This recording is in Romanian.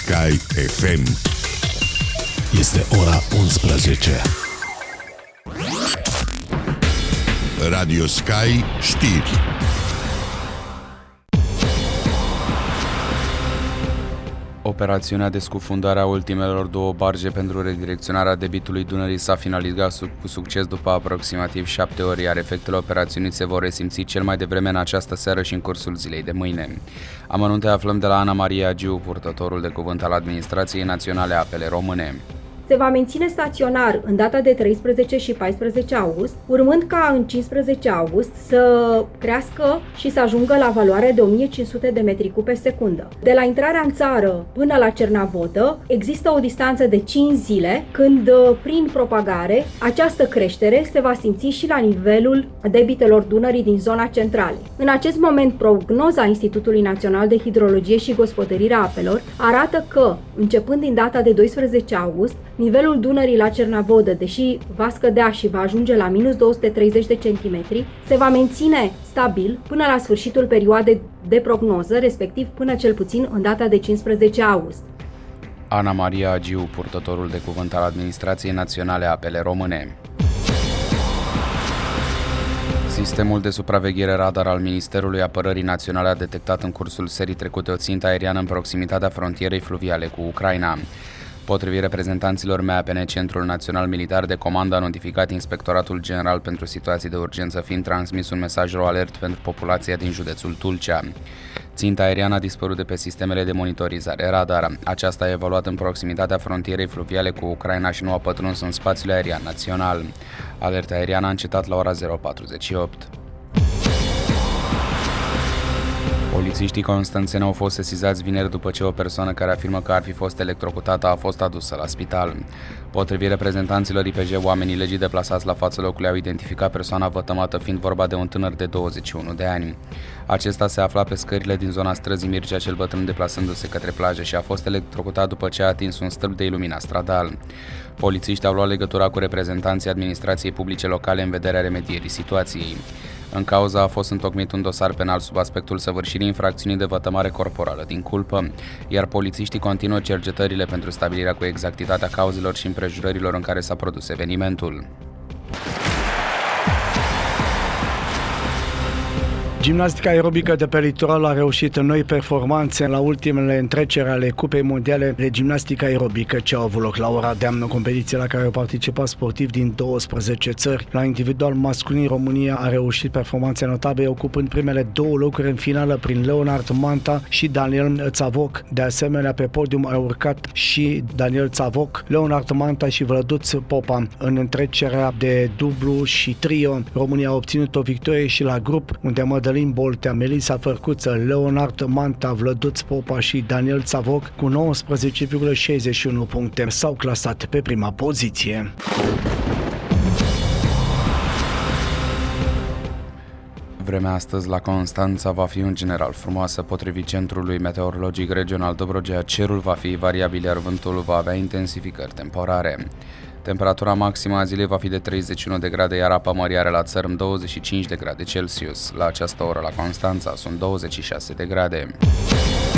Sky FM. Este ora 11. Radio Sky știri. Operațiunea de scufundare a ultimelor două barge pentru redirecționarea debitului Dunării s-a finalizat cu succes după aproximativ 7 ore, iar efectele operațiunii se vor resimți cel mai devreme în această seară și în cursul zilei de mâine. Amănunte aflăm de la Ana Maria Agiu, purtătorul de cuvânt al Administrației Naționale a Apele Române. Se va menține staționar în data de 13 și 14 august, urmând ca în 15 august să crească și să ajungă la valoarea de 1500 de metri cub pe secundă. De la intrarea în țară până la Cernavodă există o distanță de 5 zile, când prin propagare această creștere se va simți și la nivelul debitelor Dunării din zona centrală. În acest moment, prognoza Institutului Național de Hidrologie și Gospodărire a Apelor arată că, începând din data de 12 august, nivelul Dunării la Cernavodă, deși va scădea și va ajunge la minus 230 de centimetri, se va menține stabil până la sfârșitul perioadei de prognoză, respectiv până cel puțin în data de 15 august. Ana Maria Agiu, purtătorul de cuvânt al Administrației Naționale a Apele Române. Sistemul de supraveghere radar al Ministerului Apărării Naționale a detectat în cursul serii trecute o țintă aeriană în proximitatea frontierei fluviale cu Ucraina. Potrivit reprezentanților MAPN, Centrul Național Militar de Comandă a notificat Inspectoratul General pentru Situații de Urgență, fiind transmis un mesaj alert pentru populația din județul Tulcea. Ținta aeriană a dispărut de pe sistemele de monitorizare radar. Aceasta a evoluat în proximitatea frontierei fluviale cu Ucraina și nu a pătruns în spațiul aerian național. Alerta aeriană a încetat la ora 0:48. Polițiștii constanțeni au fost sesizați vineri după ce o persoană care afirmă că ar fi fost electrocutată a fost adusă la spital. Potrivit reprezentanților IPJ, oamenii legii deplasați la fața locului au identificat persoana vătămată, fiind vorba de un tânăr de 21 de ani. Acesta se afla pe scările din zona străzii Mircea cel Bătrân, deplasându-se către plajă, și a fost electrocutat după ce a atins un stâlp de iluminat stradal. Polițiștii au luat legătura cu reprezentanții administrației publice locale în vederea remedierii situației. În cauza a fost întocmit un dosar penal sub aspectul săvârșirii infracțiunii de vătămare corporală din culpă, iar polițiștii continuă cercetările pentru stabilirea cu exactitatea cauzelor și împrejurărilor în care s-a produs evenimentul. Gimnastica aerobică de pe litoral a reușit noi performanțe la ultimele întreceri ale Cupei Mondiale de Gimnastică Aerobică ce au avut loc la Oradea, o competiție la care au participat sportivi din 12 țări. La individual masculin, România a reușit performanțe notabile, ocupând primele două locuri în finală prin Leonard Manta și Daniel Țavoc. De asemenea, pe podium au urcat și Daniel Țavoc, Leonard Manta și Vlăduț Popa. În întrecerea de dublu și trio, România a obținut o victorie și la grup, unde Mădălin Boltea, Melisa Fărcuță, Leonard Manta, Vlăduț Popa și Daniel Țavoc cu 19,61 puncte s-au clasat pe prima poziție. Vremea astăzi la Constanța va fi în general frumoasă. Potrivit Centrului Meteorologic Regional Dobrogea, cerul va fi variabil, iar vântul va avea intensificări temporare. Temperatura maximă a zilei va fi de 31 de grade, iar apa mării are la țărm 25 de grade Celsius. La această oră la Constanța sunt 26 de grade.